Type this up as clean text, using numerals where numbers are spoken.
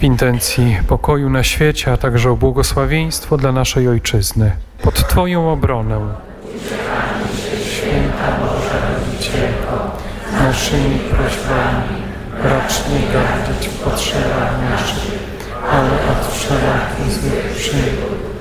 w intencji pokoju na świecie, a także o błogosławieństwo dla naszej Ojczyzny. Pod Twoją obronę. Święta Boża Rodzicielko, naszymi prośbami racz nie gardzić w potrzebach naszych, ale od wszelakich złych przyjmów